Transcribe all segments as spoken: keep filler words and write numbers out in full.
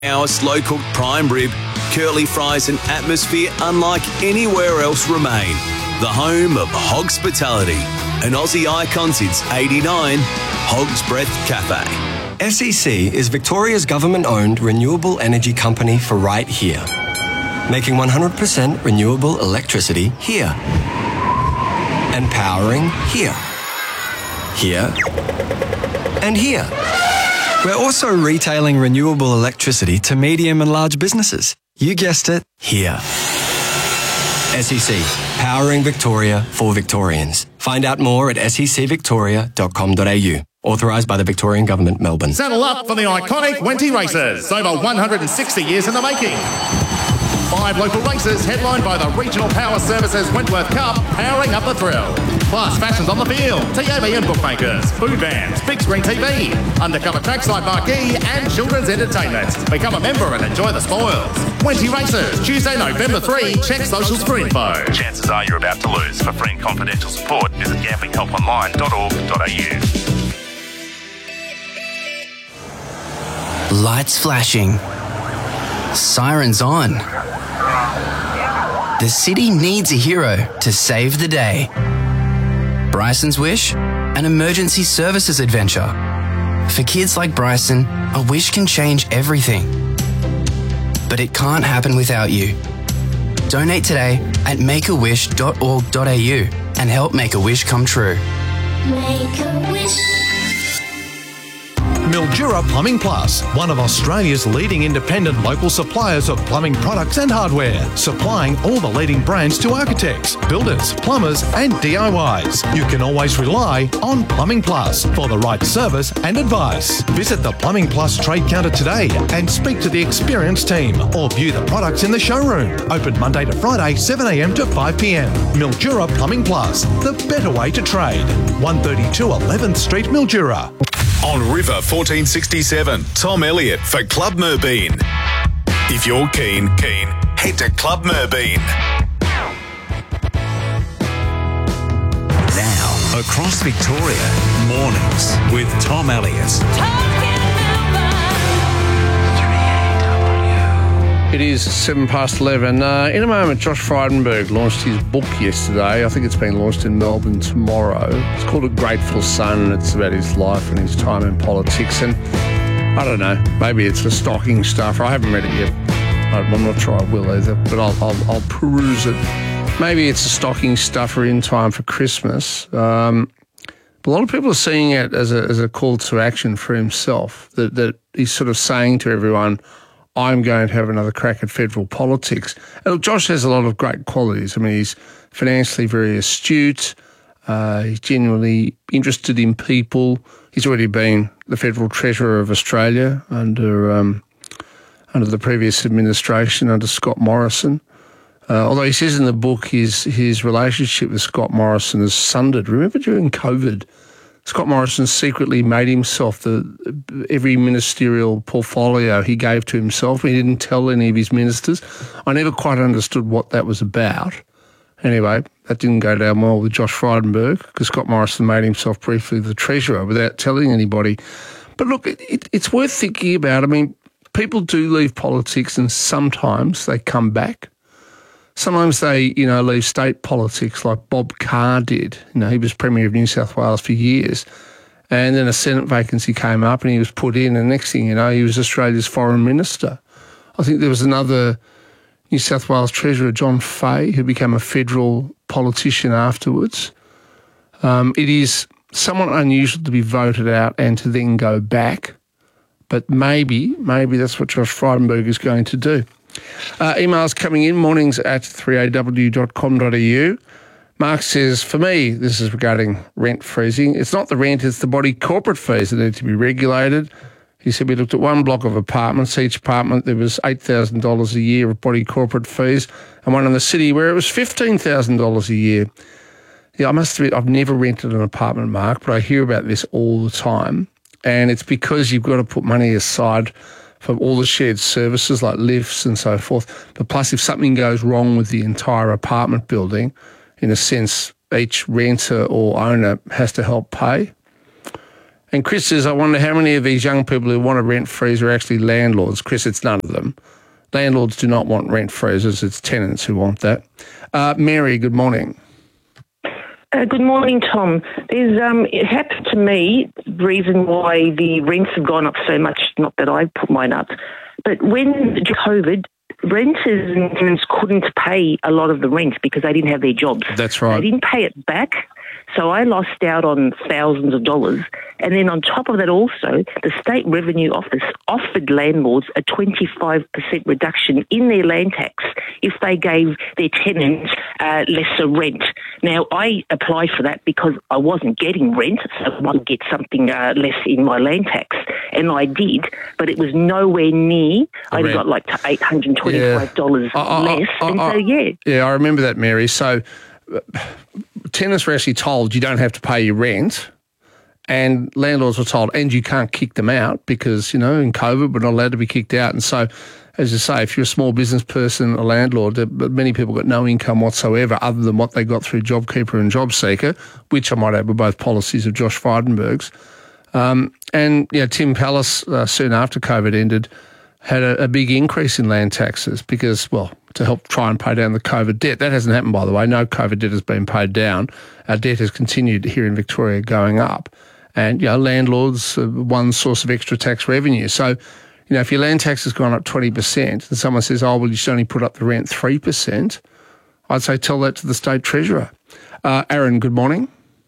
Our slow-cooked prime rib, curly fries and atmosphere unlike anywhere else remain. The home of Hogspitality, an Aussie icon since eighty-nine, Hog's Breath Cafe. S E C is Victoria's government-owned renewable energy company for right here, making one hundred percent renewable electricity here, and powering here, here, and here. We're also retailing renewable electricity to medium and large businesses. You guessed it, here. S E C, powering Victoria for Victorians. Find out more at s e c victoria dot com dot a u. Authorised by the Victorian Government, Melbourne. Saddle up for the iconic Wenty Races, over one hundred sixty years in the making. Five local races headlined by the Regional Power Services Wentworth Cup, powering up the thrill. Plus fashions on the field, T A B and bookmakers, food vans, big screen T V, undercover trackside marquee and children's entertainment. Become a member and enjoy the spoils. Wenty Races, Tuesday, November third. Check socials for info. Chances are you're about to lose. For free and confidential support, visit gambling help online dot org dot a u. Lights flashing. Sirens on. The city needs a hero to save the day. Bryson's Wish, an emergency services adventure. For kids like Bryson, a wish can change everything. But it can't happen without you. Donate today at make a wish dot org dot a u and help make a wish come true. Make a wish. Mildura Plumbing Plus, one of Australia's leading independent local suppliers of plumbing products and hardware, supplying all the leading brands to architects, builders, plumbers and D I Ys. You can always rely on Plumbing Plus for the right service and advice. Visit the Plumbing Plus trade counter today and speak to the experienced team or view the products in the showroom. Open Monday to Friday, seven a m to five p m. Mildura Plumbing Plus, the better way to trade. one thirty-two eleventh Street, Mildura. On River fourteen sixty-seven, Tom Elliott for Club Merbeen. If you're keen, keen, head to Club Merbeen. Now, across Victoria, mornings with Tom Elliott. It is seven past eleven. Uh, in a moment, Josh Frydenberg launched his book yesterday. I think it's being launched in Melbourne tomorrow. It's called A Grateful Son, and it's about his life and his time in politics. And I don't know, maybe it's a stocking stuffer. I haven't read it yet. I'm not sure I will either, but I'll, I'll, I'll peruse it. Maybe it's a stocking stuffer in time for Christmas. Um, but a lot of people are seeing it as a, as a call to action for himself, that, that he's sort of saying to everyone, I'm going to have another crack at federal politics. And look, Josh has a lot of great qualities. I mean, he's financially very astute. Uh, he's genuinely interested in people. He's already been the Federal Treasurer of Australia under um, under the previous administration, under Scott Morrison. Uh, although he says in the book his, his relationship with Scott Morrison is sundered. Remember during COVID, Scott Morrison secretly made himself the every ministerial portfolio he gave to himself. He didn't tell any of his ministers. I never quite understood what that was about. Anyway, that didn't go down well with Josh Frydenberg because Scott Morrison made himself briefly the Treasurer without telling anybody. But look, it, it, it's worth thinking about. I mean, people do leave politics and sometimes they come back. Sometimes they, you know, leave state politics like Bob Carr did. You know, he was Premier of New South Wales for years. And then a Senate vacancy came up and he was put in, and next thing you know, he was Australia's Foreign Minister. I think there was another New South Wales Treasurer, John Fay, who became a federal politician afterwards. Um, it is somewhat unusual to be voted out and to then go back. But maybe, maybe that's what Josh Frydenberg is going to do. Uh, emails coming in, mornings at three a w dot com dot a u. Mark says, for me, this is regarding rent freezing. It's not the rent, it's the body corporate fees that need to be regulated. He said we looked at one block of apartments. Each apartment, there was eight thousand dollars a year of body corporate fees, and one in the city where it was fifteen thousand dollars a year. Yeah, I must admit, I've never rented an apartment, Mark, but I hear about this all the time. And it's because you've got to put money aside for all the shared services like lifts and so forth. But plus, if something goes wrong with the entire apartment building, in a sense, each renter or owner has to help pay. And Chris says, I wonder how many of these young people who want to rent freeze are actually landlords. Chris, it's none of them. Landlords do not want rent freezers. It's tenants who want that. Uh, Mary, good morning. Uh, good morning, Tom. There's um, it happened to me, the reason why the rents have gone up so much, not that I put mine up, but when COVID, renters and tenants couldn't pay a lot of the rent because they didn't have their jobs. That's right. They didn't pay it back. So I lost out on thousands of dollars. And then on top of that also, the State Revenue Office offered landlords a twenty-five percent reduction in their land tax if they gave their tenants uh, lesser rent. Now, I applied for that because I wasn't getting rent, so I wanted to get something uh, less in my land tax. And I did, but it was nowhere near. I only got like to eight hundred twenty-five dollars yeah. uh, less. Uh, uh, and uh, so, yeah. Yeah, I remember that, Mary. So uh, tenants were actually told you don't have to pay your rent, and landlords were told, and you can't kick them out because, you know, in COVID, we're not allowed to be kicked out. And so, as you say, if you're a small business person, a landlord, but many people got no income whatsoever other than what they got through JobKeeper and JobSeeker, which I might add were both policies of Josh Frydenberg's. Um, and, you know, Tim Pallas, uh, soon after COVID ended, had a, a big increase in land taxes because, well, to help try and pay down the COVID debt. That hasn't happened, by the way. No COVID debt has been paid down. Our debt has continued here in Victoria going up. And, you know, landlords are one source of extra tax revenue. So, you know, if your land tax has gone up twenty percent and someone says, oh, well, you should only put up the rent three percent, I'd say tell that to the State Treasurer. Uh, Aaron, good morning.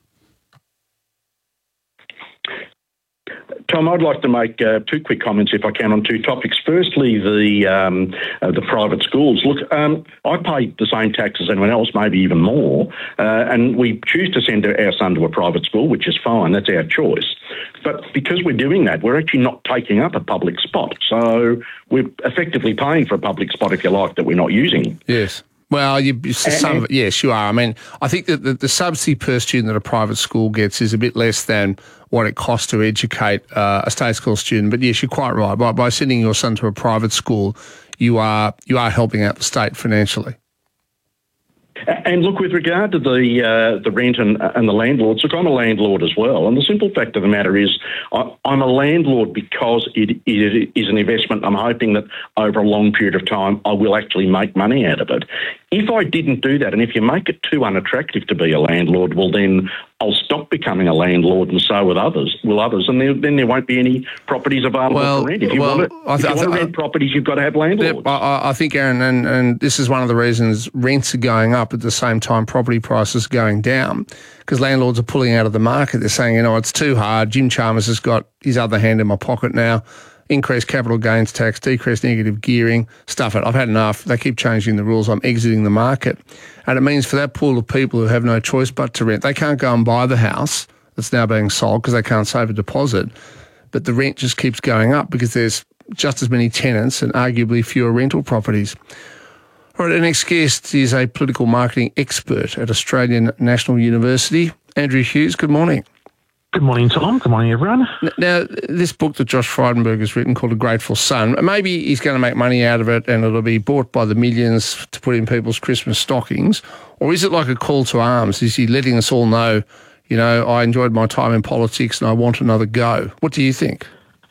Tom, I'd like to make uh, two quick comments, if I can, on two topics. Firstly, the um, uh, the private schools. Look, um, I pay the same tax as anyone else, maybe even more, uh, and we choose to send our son to a private school, which is fine. That's our choice. But because we're doing that, we're actually not taking up a public spot. So we're effectively paying for a public spot, if you like, that we're not using. Yes. Well, you, you, some of it, yes, you are. I mean, I think that the, the subsidy per student that a private school gets is a bit less than what it costs to educate uh, a state school student. But yes, you're quite right. By, by sending your son to a private school, you are you are helping out the state financially. And look, with regard to the uh, the rent and, and the landlords, look, I'm a landlord as well. And the simple fact of the matter is I, I'm a landlord because it, it is an investment. I'm hoping that over a long period of time I will actually make money out of it. If I didn't do that, and if you make it too unattractive to be a landlord, well, then I'll stop becoming a landlord, and so with others, will others, and there, then there won't be any properties available well, for rent. If you well, want to, I th- if you want to I, rent properties, you've got to have landlords. I, I think, Aaron, and, and this is one of the reasons rents are going up at the same time property prices are going down, because landlords are pulling out of the market. They're saying, you know, it's too hard. Jim Chalmers has got his other hand in my pocket now. Increased capital gains tax, decreased negative gearing, stuff it. I've had enough. They keep changing the rules. I'm exiting the market. And it means for that pool of people who have no choice but to rent, they can't go and buy the house that's now being sold because they can't save a deposit. But the rent just keeps going up because there's just as many tenants and arguably fewer rental properties. All right, our next guest is a political marketing expert at Australian National University. Andrew Hughes, good morning. Good morning, Tom. Good morning, everyone. Now, this book that Josh Frydenberg has written called A Grateful Son, maybe he's going to make money out of it and it'll be bought by the millions to put in people's Christmas stockings, or is it like a call to arms? Is he letting us all know, you know, I enjoyed my time in politics and I want another go? What do you think?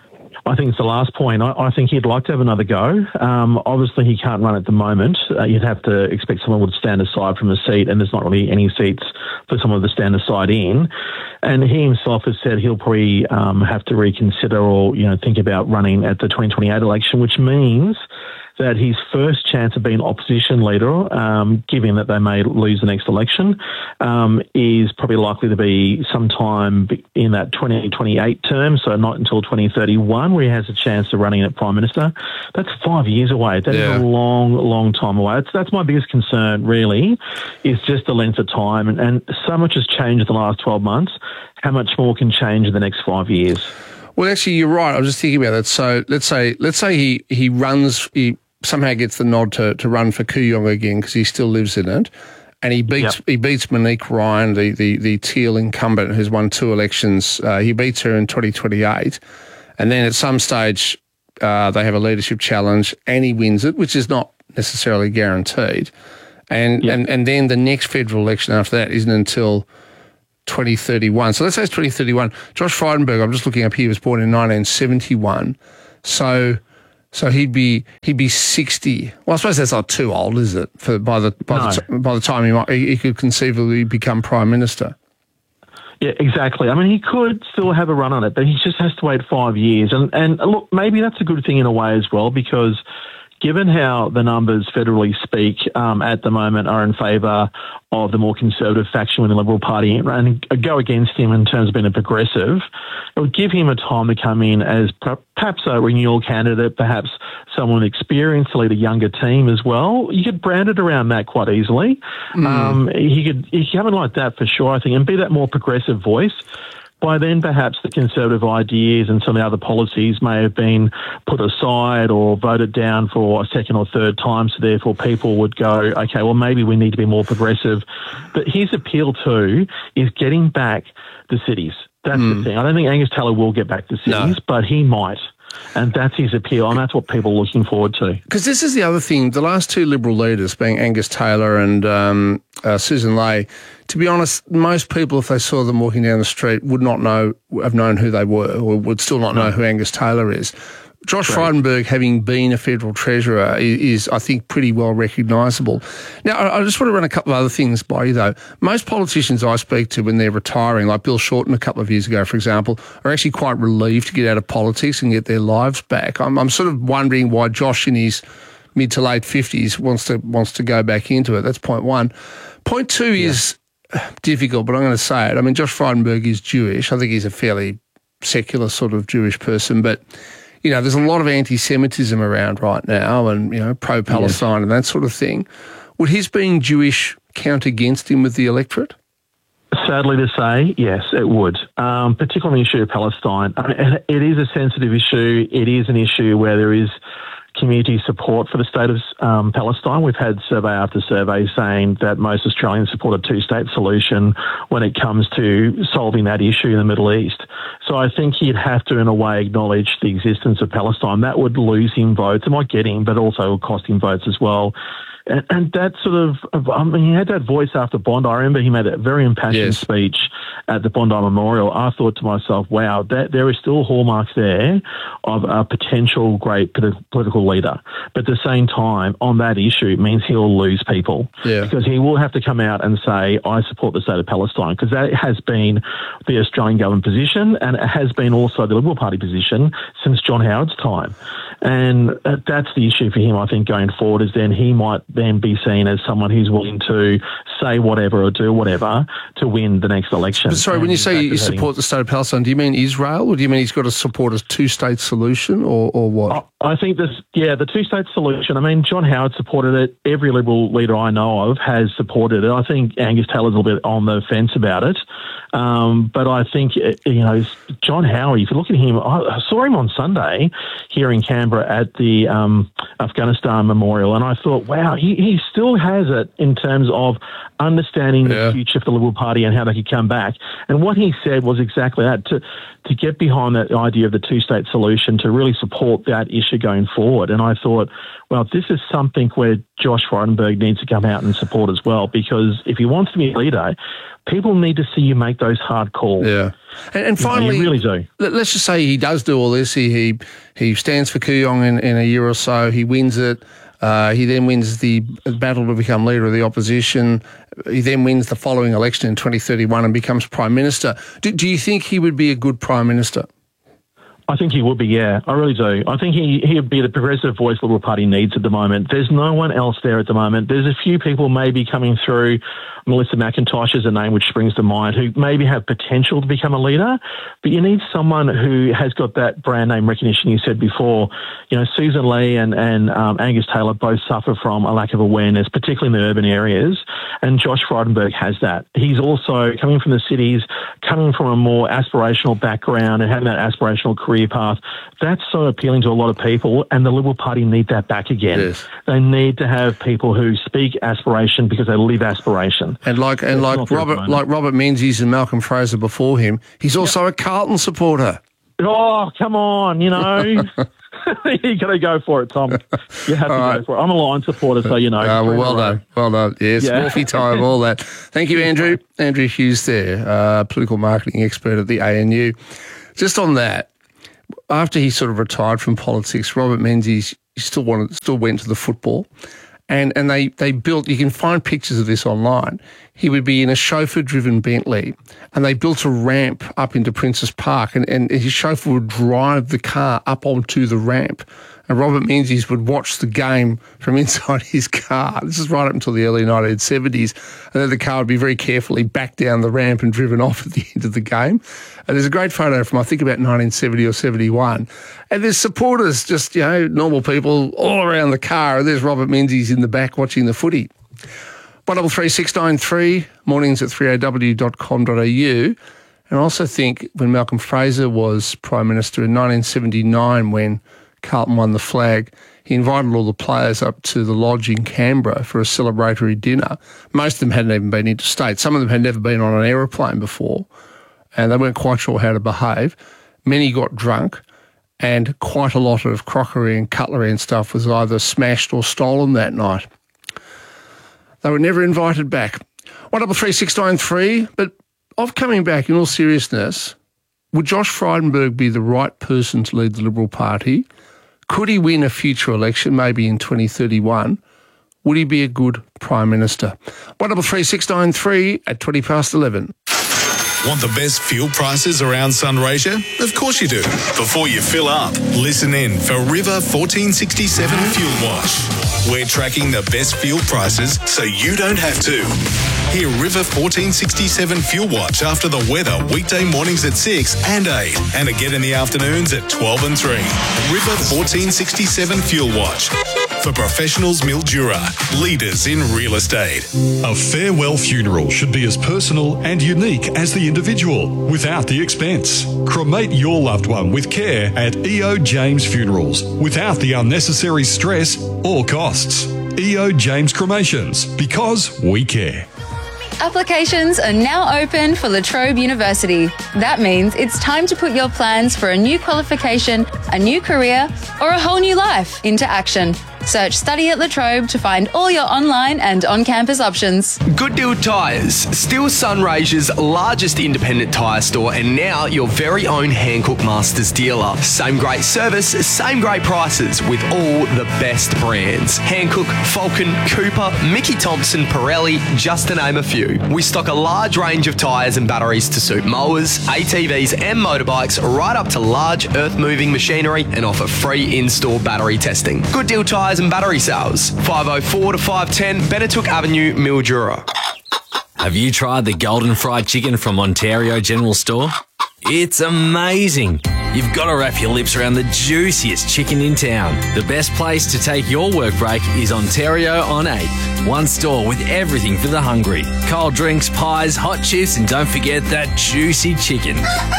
I think it's the last point. I, I think he'd like to have another go. Um, obviously, he can't run at the moment. Uh, you'd have to expect someone would stand aside from the seat, and there's not really any seats for someone to stand aside in. And he himself has said he'll probably um, have to reconsider or, you know, think about running at the twenty twenty-eight election, which means that his first chance of being opposition leader, um, given that they may lose the next election, um, is probably likely to be sometime in that twenty twenty-eight term, so not until twenty thirty-one, where he has a chance of running at Prime Minister. That's five years away. That yeah. is a long, long time away. That's, that's my biggest concern, really, is just the length of time. And, and so much has changed in the last twelve months. How much more can change in the next five years? Well, actually, you're right. I was just thinking about that. So let's say let's say he, he runs... He, somehow gets the nod to, to run for Kooyong again because he still lives in it, and he beats yep. he beats Monique Ryan, the, the, the Teal incumbent who's won two elections. Uh, he beats her in twenty twenty-eight, and then at some stage uh, they have a leadership challenge and he wins it, which is not necessarily guaranteed. And, yep. and, and then the next federal election after that isn't until twenty thirty-one. So let's say it's twenty thirty-one. Josh Frydenberg, I'm just looking up here, was born in nineteen seventy-one. So so he'd be he'd be sixty. Well, I suppose that's not too old, is it? For by the by, No. the, t- by the time he might he, he could conceivably become Prime Minister. Yeah, exactly. I mean, he could still have a run on it, but he just has to wait five years. And, and look, maybe that's a good thing in a way as well, because given how the numbers federally speak um, at the moment are in favour of the more conservative faction within the Liberal Party and go against him in terms of being a progressive, it would give him a time to come in as perhaps a renewal candidate, perhaps someone experienced to lead a younger team as well. You could brand it around that quite easily. Mm. Um, he could he could come in like that for sure, I think, and be that more progressive voice. By then, perhaps the conservative ideas and some of the other policies may have been put aside or voted down for a second or third time, so therefore people would go, okay, well, maybe we need to be more progressive. But his appeal too is getting back the cities. That's mm. the thing. I don't think Angus Taylor will get back the cities, no. but he might. And that's his appeal, and that's what people are looking forward to. Because this is the other thing. The last two Liberal leaders, being Angus Taylor and um, uh, Susan Ley, to be honest, most people, if they saw them walking down the street, would not know, have known who they were, or would still not know who Angus Taylor is. Josh right. Frydenberg, having been a federal treasurer, is, is I think, pretty well recognisable. Now, I, I just want to run a couple of other things by you, though. Most politicians I speak to when they're retiring, like Bill Shorten a couple of years ago, for example, are actually quite relieved to get out of politics and get their lives back. I'm, I'm sort of wondering why Josh, in his mid to late fifties, wants to wants to go back into it. That's point one. Point two yeah. is difficult, but I'm going to say it. I mean, Josh Frydenberg is Jewish. I think he's a fairly secular sort of Jewish person, but you know, there's a lot of anti-Semitism around right now and, you know, pro-Palestine yes. and that sort of thing. Would his being Jewish count against him with the electorate? Sadly to say, yes, it would, um, particularly on the issue of Palestine. I mean, it is a sensitive issue. It is an issue where there is community support for the state of um, Palestine. We've had survey after survey saying that most Australians support a two-state solution when it comes to solving that issue in the Middle East. So I think he'd have to, in a way, acknowledge the existence of Palestine. That would lose him votes. It might get him, but also cost him votes as well. And, and that sort of, I mean, he had that voice after Bondi. I remember he made a very impassioned yes. speech at the Bondi Memorial. I thought to myself, wow, that, there are still hallmarks there of a potential great political leader. But at the same time, on that issue, it means he'll lose people. Yeah. Because he will have to come out and say, I support the state of Palestine, because that has been the Australian government position, and it has been also the Liberal Party position since John Howard's time. And that's the issue for him, I think, going forward, is then he might then be seen as someone who's willing to say whatever or do whatever to win the next election. But sorry, when you say you support the state of Palestine, do you mean Israel, or do you mean he's got to support a two-state solution, or, or what? I think this, yeah, the two-state solution. I mean, John Howard supported it. Every Liberal leader I know of has supported it. I think Angus Taylor's a little bit on the fence about it. Um, but I think, you know, John Howard, if you look at him, I saw him on Sunday here in Canberra at the um, Afghanistan Memorial, and I thought, wow, he, he still has it in terms of understanding yeah. the future of the Liberal Party and how they could come back. And what he said was exactly that, to, to get behind that idea of the two-state solution, to really support that issue going forward. And I thought, well, this is something where Josh Frydenberg needs to come out and support as well, because if he wants to be a leader, people need to see you make those hard calls. Yeah. And, and finally, you really do. Let's just say he does do all this. He he, he stands for Kooyong in, in a year or so. He wins it. Uh, he then wins the battle to become leader of the opposition. He then wins the following election in twenty thirty-one and becomes Prime Minister. Do, do you think he would be a good Prime Minister? I think he would be, yeah. I really do. I think he, he would be the progressive voice the Liberal Party needs at the moment. There's no one else there at the moment. There's a few people maybe coming through. Melissa McIntosh is a name which springs to mind, who maybe have potential to become a leader, but you need someone who has got that brand name recognition you said before. You know, Susan Ley and, and um, Angus Taylor both suffer from a lack of awareness, particularly in the urban areas, and Josh Frydenberg has that. He's also coming from the cities, coming from a more aspirational background and having that aspirational career path. That's so appealing to a lot of people, and the Liberal Party need that back again. Yes. They need to have people who speak aspiration because they live aspiration. And like and like Robert like Robert Menzies and Malcolm Fraser before him, he's also yep. a Carlton supporter. Oh, come on, you know. you got to go for it, Tom. You have to All go right. for it. I'm a Lions supporter, so you know. Uh, well, well done. Well done. Yes, Yeah. Morphy time, all that. Thank you, Andrew. Andrew Hughes there, uh, political marketing expert at the A N U. Just on that, after he sort of retired from politics, Robert Menzies still wanted, still went to the football. And and they, they built, you can find pictures of this online. He would be in a chauffeur-driven Bentley, and they built a ramp up into Princes Park, and, and his chauffeur would drive the car up onto the ramp. And Robert Menzies would watch the game from inside his car. This is right up until the early nineteen seventies. And then the car would be very carefully back down the ramp and driven off at the end of the game. And there's a great photo from, I think, about nineteen seventy or seventy-one. And there's supporters, just, you know, normal people all around the car. And there's Robert Menzies in the back watching the footy. one double three six nine three, mornings at three a w dot com dot a u. And I also think when Malcolm Fraser was Prime Minister in nineteen seventy-nine, when Carlton won the flag, he invited all the players up to the lodge in Canberra for a celebratory dinner. Most of them hadn't even been interstate. Some of them had never been on an aeroplane before, and they weren't quite sure how to behave. Many got drunk, and quite a lot of crockery and cutlery and stuff was either smashed or stolen that night. They were never invited back. one double three six nine three, but of coming back, in all seriousness, would Josh Frydenberg be the right person to lead the Liberal Party? Could he win a future election, maybe in twenty thirty-one? Would he be a good Prime Minister? one double three six nine three at twenty past eleven. Want the best fuel prices around Sunraysia? Of course you do. Before you fill up, listen in for River fourteen sixty-seven Fuel Watch. We're tracking the best fuel prices so you don't have to. Hear River fourteen sixty-seven Fuel Watch after the weather weekday mornings at six and eight, and again in the afternoons at twelve and three. River fourteen sixty-seven Fuel Watch. For professionals, Mildura, leaders in real estate. A farewell funeral should be as personal and unique as the individual, without the expense. Cremate your loved one with care at E O James Funerals, without the unnecessary stress or costs. E O James Cremations, because we care. Applications are now open for La Trobe University. That means it's time to put your plans for a new qualification, a new career, or a whole new life into action. Search Study at La Trobe to find all your online and on-campus options. Good Deal Tyres, still Sunraysia's largest independent tyre store, and now your very own Hankook Masters dealer. Same great service, same great prices with all the best brands. Hankook, Falcon, Cooper, Mickey Thompson, Pirelli, just to name a few. We stock a large range of tyres and batteries to suit mowers, A T Vs and motorbikes, right up to large earth-moving machinery, and offer free in-store battery testing. Good Deal Tyres and battery sales. five oh four to five ten Benetook Avenue, Mildura. Have you tried the Golden Fried Chicken from Ontario General Store? It's amazing. You've got to wrap your lips around the juiciest chicken in town. The best place to take your work break is Ontario on eight. One store with everything for the hungry. Cold drinks, pies, hot chips, and don't forget that juicy chicken.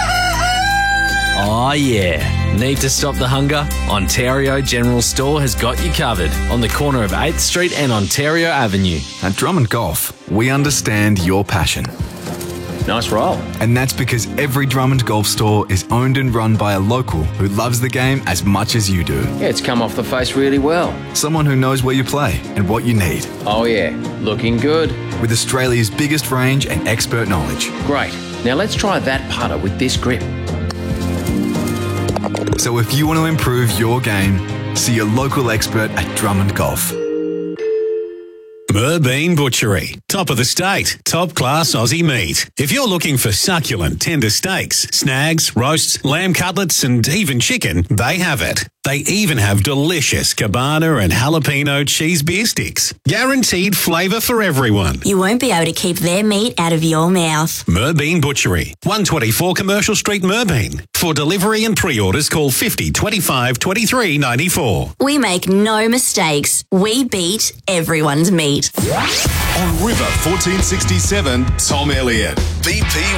Oh yeah. Need to stop the hunger? Ontario General Store has got you covered on the corner of eighth Street and Ontario Avenue. At Drummond Golf, we understand your passion. Nice roll. And that's because every Drummond Golf store is owned and run by a local who loves the game as much as you do. Yeah, it's come off the face really well. Someone who knows where you play and what you need. Oh yeah, looking good. With Australia's biggest range and expert knowledge. Great. Now let's try that putter with this grip. So if you want to improve your game, see your local expert at Drummond Golf. Merbein Butchery. Top of the state. Top class Aussie meat. If you're looking for succulent, tender steaks, snags, roasts, lamb cutlets, and even chicken, they have it. They even have delicious cabana and jalapeno cheese beer sticks. Guaranteed flavour for everyone. You won't be able to keep their meat out of your mouth. Merbein Butchery. one twenty-four Commercial Street, Merbein. For delivery and pre-orders, call fifty twenty-five twenty-three ninety-four. We make no mistakes. We beat everyone's meat. On River fourteen sixty-seven, Tom Elliott. B P